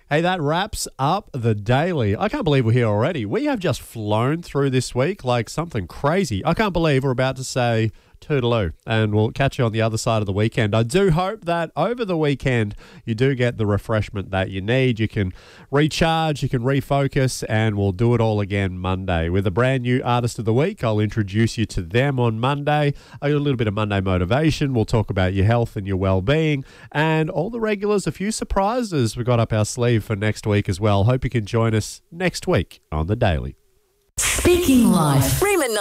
Hey, that wraps up the daily. I can't believe we're here already. We have just flown through this week like something crazy. I can't believe we're about to say toodaloo, and we'll catch you on the other side of the weekend. I do hope that over the weekend you do get the refreshment that you need. You can recharge, you can refocus, and we'll do it all again Monday with a brand new Artist of the Week. I'll introduce you to them on Monday. I got a little bit of Monday motivation. We'll talk about your health and your well-being, and all the regulars, a few surprises we got up our sleeve for next week as well. Hope you can join us next week on The Daily. Speaking Life. Freeman